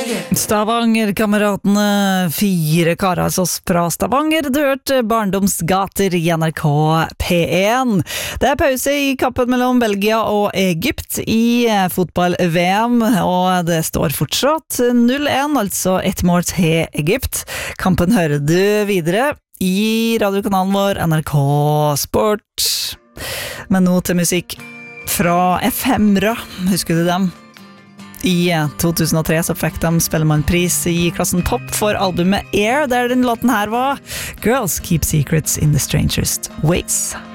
Stavanger-kameratene, 4 karer oss fra Stavanger. Du hørte Barndomsgater i NRK P1. Det pause i kappen mellom Belgia og Egypt i fotball-VM, og det står fortsatt 0-1, altså 1 mål til Egypt. Kampen hører du videre i radiokanalen vår NRK Sport. Men nå til musikk fra Efemera, husker du dem? I 2003 så fikk de Spellemannpris i klassen pop for albumet Air, der den låten her var Girls Keep Secrets in the Strangest Ways.